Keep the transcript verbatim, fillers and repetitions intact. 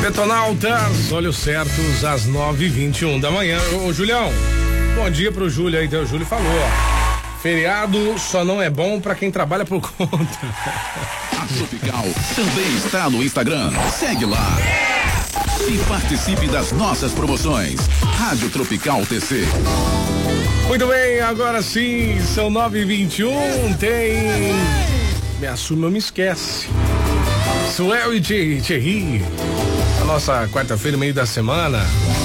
Detonautas, olhos certos às nove e vinte e um da manhã. Ô, Julião, bom dia pro Júlio aí, então o Júlio falou, ó. Feriado só não é bom pra quem trabalha por conta. A Tropical também está no Instagram. Segue lá. E participe das nossas promoções. Rádio Tropical T C. Muito bem, agora sim, são nove e vinte e um. Tem. Me assume ou me esquece. Suel e Thierry. A nossa quarta-feira, meio da semana.